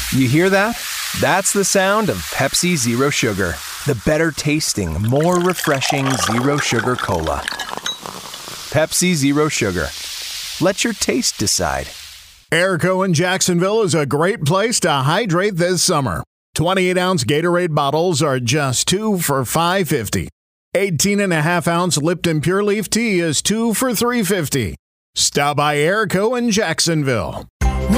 You hear that? That's the sound of Pepsi Zero Sugar. The better tasting, more refreshing Zero Sugar Cola. Pepsi Zero Sugar. Let your taste decide. Airco in Jacksonville is a great place to hydrate this summer. 28-ounce Gatorade bottles are just $2 for $5.50. 18.5-ounce Lipton Pure Leaf Tea is $2 for $3.50. Stop by Airco in Jacksonville.